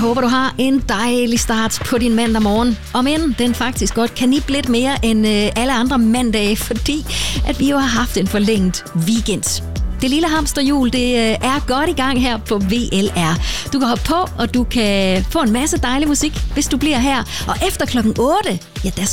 håber, du har en dejlig start på din mandag morgen. Om end den faktisk godt kan nippe lidt mere end alle andre mandage, fordi at vi jo har haft en forlænget weekend. Det lille hamsterhjul, det er godt i gang her på VLR. Du kan hoppe på, og du kan få en masse dejlig musik, hvis du bliver her. Og efter klokken 8, ja, der skal